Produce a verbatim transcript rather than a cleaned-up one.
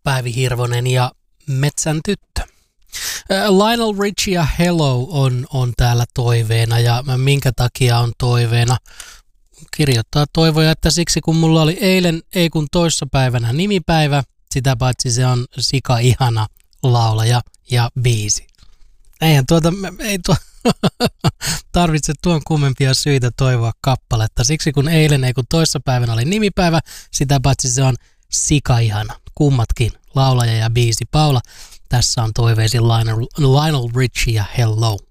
Päivi Hirvonen ja Metsän tyttö. Lionel Richie ja Hello on, on täällä toiveena, ja minkä takia on toiveena? Kirjoittaa toivoja, että siksi kun mulla oli eilen, ei kun toissapäivänä nimipäivä, sitä paitsi se on sika ihana laulaja ja biisi. Eihän tuota, ei tuo, tarvitse tuon kummempia syitä toivoa kappaletta. Siksi kun eilen, ei kun toissapäivänä oli nimipäivä, sitä paitsi se on sika ihana. Kummatkin, laulaja ja biisi. Paula, tässä on toiveisin Lionel, Lionel Richie ja Hello.